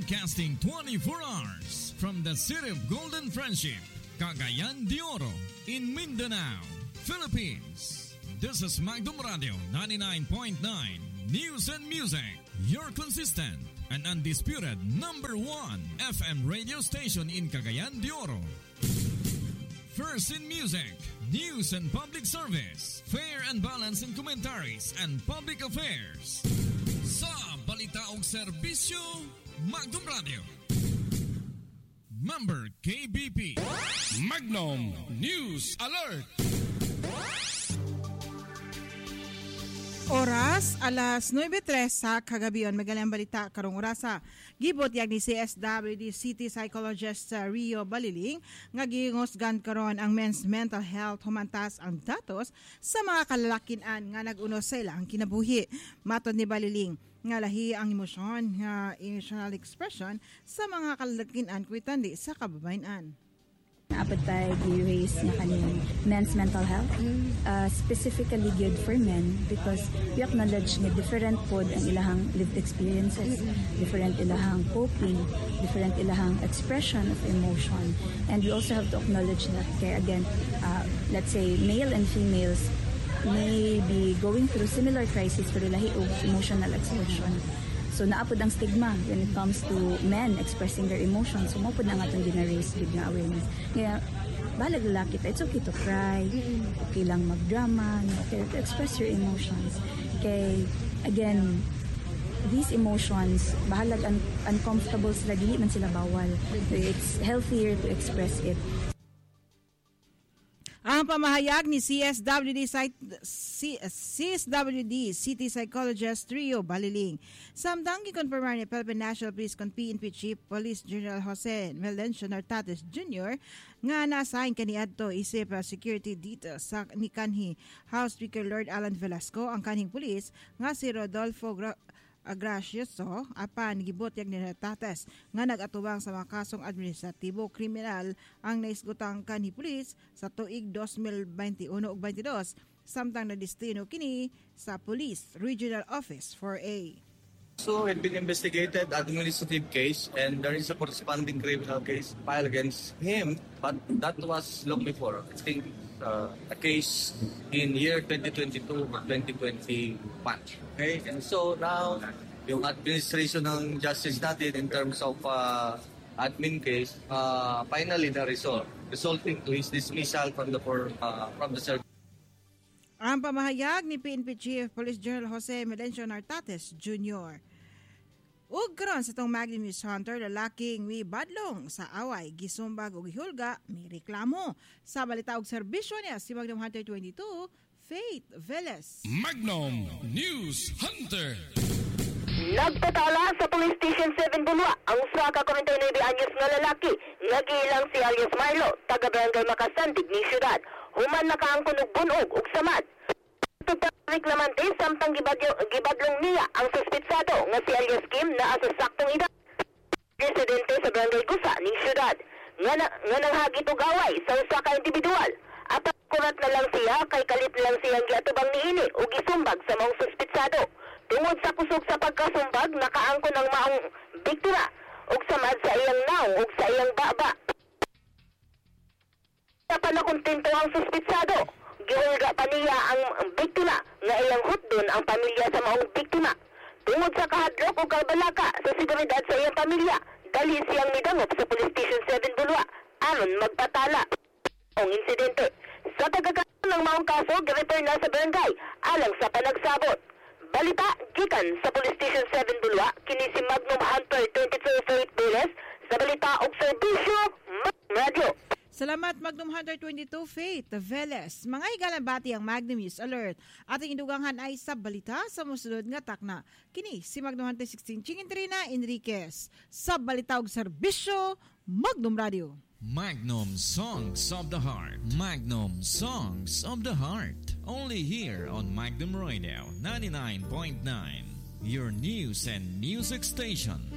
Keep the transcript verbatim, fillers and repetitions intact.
Broadcasting twenty-four hours from the city of Golden Friendship, Cagayan de Oro, in Mindanao, Philippines. This is Magdum Radio ninety-nine point nine News and Music, your consistent and undisputed number one F M radio station in Cagayan de Oro. First in music, news and public service, fair and balanced in commentaries and public affairs. Sa balita o serbisyo, Magdum Radio. Member K B P. Magnum News Alert. Oras, alas nueve tres sa kagabion. Magalang balita karong orasa. Gibot yag ni C S W D City Psychologist uh, Rio Baliling nga gingosgan karon ang men's mental health humantas ang datos sa mga kalalakian nga nag-uno sa ilang kinabuhi. Matod ni Baliling nga lahi ang emosyon nga emotional expression sa mga kalalakian kuitandi sa kababayan. Dapat tayo i-raise na kanilang men's mental health, uh, specifically good for men because we acknowledge nga different pod ang ilahang lived experiences, different ilahang coping, different ilahang expression of emotion. And we also have to acknowledge that kaya again, uh, let's say male and females may be going through similar crises for ilahi of emotional expression. So naapod ang stigma when it comes to men expressing their emotions. So maapod na nga itong gina-raise with nga awareness. Kaya balag lalaki ta, it's okay to cry, okay lang mag-drama, okay to express your emotions. Kaya again, these emotions, bahalag un- uncomfortable sila, dili man sila bawal. It's healthier to express it. Ang pamahayag ni C S W D C S W D City Psychologist Rio Baliling. Samtang gikonfirmar ni Philippine National Police con P N P Chief Police General Jose Melencio Nartates Junior nga nasayn kaniadto isip security dito sa ni kanhi House Speaker Lord Alan Velasco ang kanhing pulis nga si Rodolfo Gra- Gracioso apan gibot yag ni Nartates nga nagatubang sa mga kasong administratibo kriminal ang naisgutang kanhi pulis sa tuig twenty twenty-one ug twenty-two samtang nadistino kini sa Police Regional Office four A. So it been investigated administrative case and there is a corresponding criminal case filed against him, but that was long before. I think uh, a case in year twenty twenty-two or twenty twenty-one. Okay, and so now yung administration ng justice natin in terms of uh, admin case, uh, finally na-resolve, resulting to his dismissal from the for, uh, from the service. Ang pamahayag ni P N P Chief Police General Jose Melencio Nartates Junior Ug karon sa itong Magnum News Hunter, lalaking may badlong sa away, gisumbag o gihulga, may reklamo. Sa balita og serbisyo niya, si Magnum Hunter twenty-two, Faith Velez. Magnum News Hunter. Nagpatala sa Police Station seven Bulwa ang usa ka forty-nine anyos nga lalaki nga giilang si alias Marlo, taga Barangay Makasandig ni syudad. Human nakaangkon og bunog ug samad. Reklamante samtang gibadyo, gibadlong niya ang suspitsado nga si alias Kim na asa saktong edad. Residente sa Barangay Gusa ning syudad. Nga, na, nga nanghagit og away sa usa ka individual. Apat kurat na lang siya kay kalit lang siyang giatubang niini ug gisumbag sa maong suspitsado. Tungod sa kusog sa pagkasumbag, nakaangkon ang maong biktima ug samad sa iyang naong ug sa iyang baba. Sa panakontento ang suspitsado, gihulga pa niya ang biktima nga iyang hutdon ang pamilya sa maong biktima. Tungod sa kahadlok ug kabalaka sa seguridad sa iyang pamilya, dali siyang midangop sa Police Station seven Bulwa aron magpatala ang insidente. Sa pagkakaroon ng maong kaso, girefer na sa barangay alang sa panagsabot. Balita gikan sa Police Station seven Bulwa, kini si Magnum Hunter twenty-two Faith Velez sa balita og serbisyo Radio. Salamat Magnum Hunter twenty-two Faith Velez. Mga higalambati ang Magnum News Alert. Ating indugangan ay sa balita sa musulod nga takna. Kini si Magnum Hunter sixteen Chingintrina Enriquez sa balita og serbisyo Magnum Radio. Magnum Songs of the Heart. Magnum Songs of the Heart. Only here on Magnum Radio ninety-nine point nine. Your news and music station.